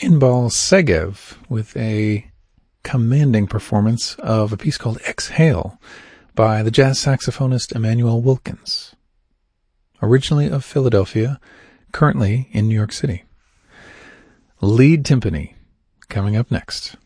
Inbal Segev with a commanding performance of a piece called Exhale by the jazz saxophonist Emmanuel Wilkins, originally of Philadelphia, currently in New York City. Lead timpani coming up next.